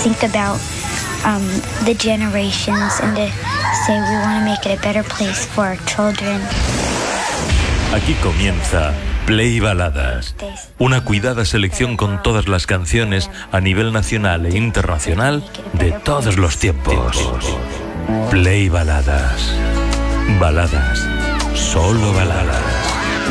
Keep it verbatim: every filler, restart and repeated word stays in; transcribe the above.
think about um, the generations and to say we want to make it a better place for our children. Aquí comienza Play Baladas, una cuidada selección con todas las canciones a nivel nacional e internacional de todos los tiempos. Play Baladas. Baladas. Solo baladas.